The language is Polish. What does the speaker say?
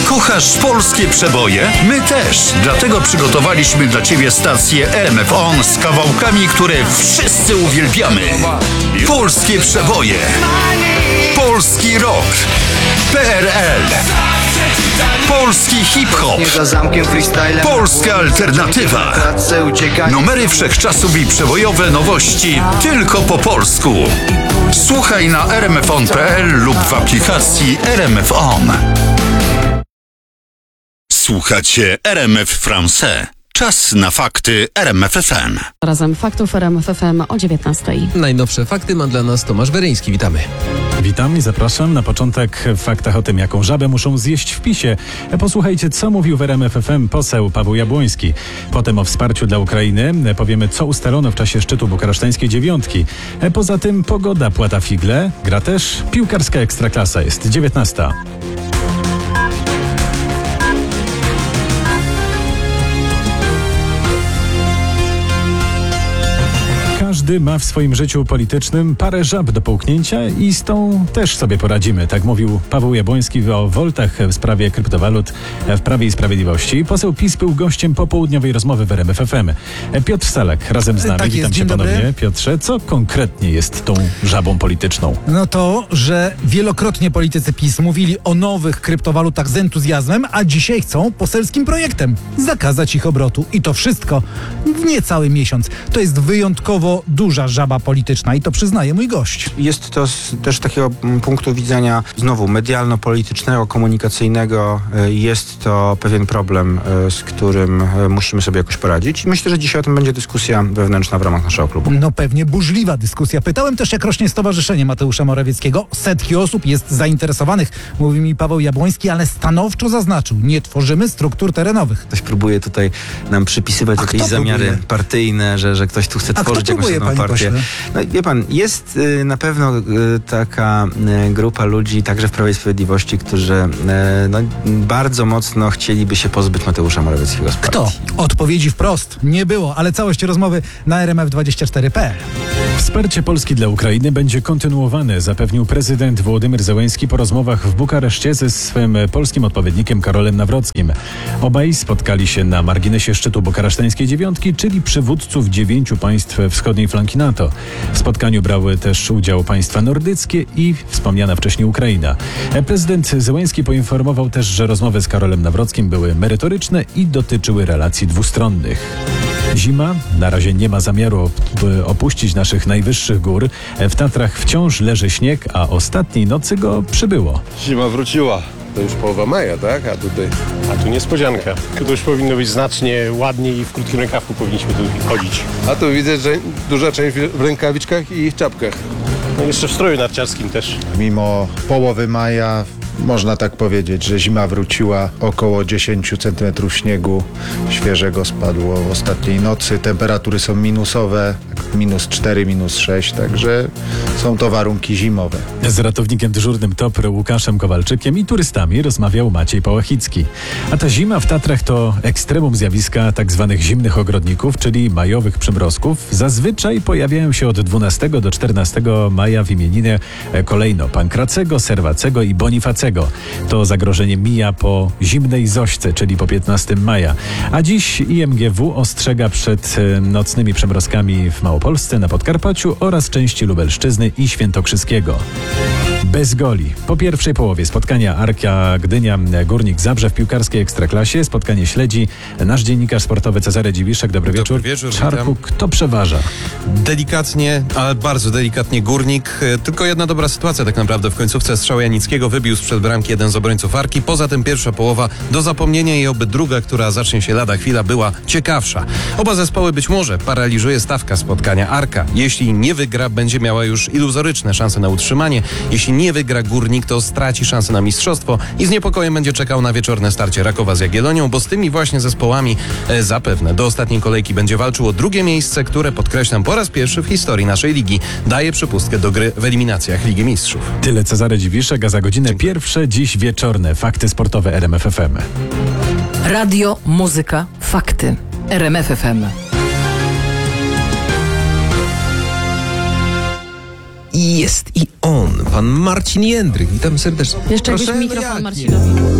Kochasz polskie przeboje? My też. Dlatego przygotowaliśmy dla Ciebie stację RMF On z kawałkami, które wszyscy uwielbiamy. Polskie przeboje. Polski rock. PRL. Polski hip-hop. Polska alternatywa. Numery wszechczasów i przebojowe nowości tylko po polsku. Słuchaj na rmfon.pl lub w aplikacji RMF On. Słuchacie RMF Français. Czas na fakty RMF FM. Razem faktów RMF FM o 19:00. Najnowsze fakty ma dla nas Tomasz Weryński. Witamy. Witam i zapraszam. Na początek w faktach o tym, jaką żabę muszą zjeść w PiS-ie. Posłuchajcie, co mówił w RMF FM poseł Paweł Jabłoński. Potem o wsparciu dla Ukrainy. Powiemy, co ustalono w czasie szczytu bukaresztańskiej dziewiątki. Poza tym pogoda płata figle. Gra też piłkarska ekstraklasa. Jest 19:00. Każdy ma w swoim życiu politycznym parę żab do połknięcia i z tą też sobie poradzimy. Tak mówił Paweł Jabłoński o woltach w sprawie kryptowalut w Prawie i Sprawiedliwości. Poseł PiS był gościem popołudniowej rozmowy w RMF FM. Piotr Salak razem z nami. Tak Witam jest, cię dzień ponownie. dobry. Piotrze, co konkretnie jest tą żabą polityczną? No to, że wielokrotnie politycy PiS mówili o nowych kryptowalutach z entuzjazmem, a dzisiaj chcą poselskim projektem zakazać ich obrotu. I to wszystko w niecały miesiąc. To jest wyjątkowo duża żaba polityczna i to przyznaje mój gość. Jest to też takiego punktu widzenia znowu medialno-politycznego, komunikacyjnego. Jest to pewien problem, z którym musimy sobie jakoś poradzić. I myślę, że dzisiaj o tym będzie dyskusja wewnętrzna w ramach naszego klubu. No pewnie burzliwa dyskusja. Pytałem też, jak rośnie stowarzyszenie Mateusza Morawieckiego. Setki osób jest zainteresowanych, mówi mi Paweł Jabłoński, ale stanowczo zaznaczył, nie tworzymy struktur terenowych. Ktoś próbuje tutaj nam przypisywać jakieś zamiary partyjne, że ktoś tu chce tworzyć jakąś jedną partię. No wie pan, jest na pewno taka grupa ludzi, także w Prawie i Sprawiedliwości, którzy bardzo mocno chcieliby się pozbyć Mateusza Morawieckiego z partii. Kto? Odpowiedzi wprost nie było, ale całość rozmowy na rmf24.pl. Wsparcie Polski dla Ukrainy będzie kontynuowane, zapewnił prezydent Wołodymyr Zełenski po rozmowach w Bukareszcie ze swym polskim odpowiednikiem Karolem Nawrockim. Obaj spotkali się na marginesie szczytu bukaresztańskiej dziewiątki, czyli przywódców 9 państw wschodniej flanki NATO. W spotkaniu brały też udział państwa nordyckie i wspomniana wcześniej Ukraina. Prezydent Zełenski poinformował też, że rozmowy z Karolem Nawrockim były merytoryczne i dotyczyły relacji dwustronnych. Zima na razie nie ma zamiaru opuścić naszych najwyższych gór. W Tatrach wciąż leży śnieg, a ostatniej nocy go przybyło. Zima wróciła. To już połowa maja, tak? A tu niespodzianka. Tu już powinno być znacznie ładniej i w krótkim rękawku powinniśmy tu chodzić. A tu widzę, że duża część w rękawiczkach i czapkach. No jeszcze w stroju narciarskim też. Mimo połowy maja można tak powiedzieć, że zima wróciła. Około 10 cm śniegu świeżego spadło w ostatniej nocy. Temperatury są minusowe, -4, -6, także są to warunki zimowe. Z ratownikiem dyżurnym TOPR Łukaszem Kowalczykiem i turystami rozmawiał Maciej Pałachicki. A ta zima w Tatrach to ekstremum zjawiska tzw. zimnych ogrodników, czyli majowych przymrozków. Zazwyczaj pojawiają się od 12 do 14 maja w imieniny kolejno Pankracego, Serwacego i Bonifacego. To zagrożenie mija po zimnej Zośce, czyli po 15 maja. A dziś IMGW ostrzega przed nocnymi przymrozkami w Małopolsce, na Podkarpaciu oraz części Lubelszczyzny i Świętokrzyskiego. Bez goli. Po pierwszej połowie spotkania Arka Gdynia Górnik Zabrze w piłkarskiej ekstraklasie. Spotkanie śledzi nasz dziennikarz sportowy Cezary Dziwiszek. Dobry wieczór. Czarku, kto przeważa? Delikatnie, ale bardzo delikatnie Górnik. Tylko jedna dobra sytuacja tak naprawdę w końcówce. Strzał Janickiego wybił sprzed bramki jeden z obrońców Arki. Poza tym pierwsza połowa do zapomnienia i oby druga, która zacznie się lada chwila, była ciekawsza. Oba zespoły być może paraliżuje stawka spotkania. Arka, jeśli nie wygra, będzie miała już iluzoryczne szanse na utrzymanie. Jeśli nie wygra Górnik, to straci szansę na mistrzostwo i z niepokojem będzie czekał na wieczorne starcie Rakowa z Jagiellonią, bo z tymi właśnie zespołami zapewne do ostatniej kolejki będzie walczył o drugie miejsce, które, podkreślam, po raz pierwszy w historii naszej ligi daje przepustkę do gry w eliminacjach Ligi Mistrzów. Tyle Cezary Dziwiszek, a za godzinę pierwsze, dziś wieczorne fakty sportowe RMF FM. Radio, muzyka, fakty. RMF FM. I jest i on, pan Marcin Jędrych. Witam serdecznie. Jeszcze jakiś Proszę, mikrofon jak nie? Marcinowi.